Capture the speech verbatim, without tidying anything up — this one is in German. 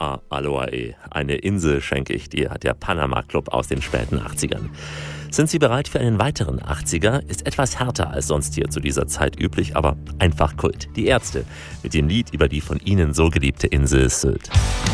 Ah, Aloha, eine Insel schenke ich dir, der Panama Club aus den späten achtzigern. Sind Sie bereit für einen weiteren achtziger? Ist etwas härter als sonst hier zu dieser Zeit üblich, aber einfach Kult. Die Ärzte mit dem Lied über die von Ihnen so geliebte Insel Sylt.